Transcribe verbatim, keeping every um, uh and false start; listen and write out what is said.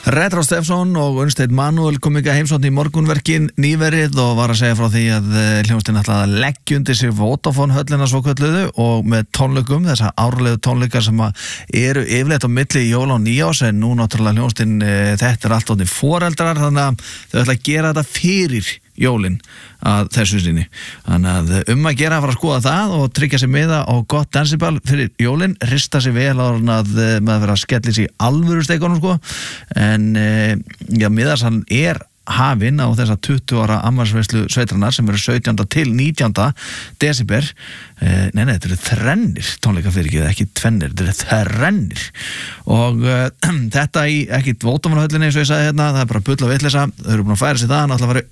Retro Stefson og Unnsteinn Manuel kom ekki að heimsókn í morgunverkin nýverið og var að segja frá því að hljómsveitin ætlaði að leggja undir sig Vodafone höllina svokölluðu og með tónleikum, þessa árlegu tónleikar sem eru yfirleitt á milli jóla og nýjárs, en nú náttúrulega hljómsveitin, þetta er allt orðnir foreldrar, þannig að þau ætla að gera þetta fyrir jólin að þessu sinni. Þannig að um að gera að fara að skoða það og tryggja sér miða á gott dansiball fyrir jólin, rista sér vel áður en að maður vera að skelli sig í alvöru steikunum sko. En já, miðarsalinn er hafinn á þessa tuttugu ára afmælisveislu sveitarinnar sem eru sautjánda til nítjánda desember. Eh, nei, nei, þetta eru þrennir tónleikafyrirgefið, ekki tvennir, þetta eru þrennir. Og uh, þetta í, ekki Vodafone höllinni eins og ég sagði hérna, það er bara bull og vitleysa, þau eru búin að færa sig það, náttúrulega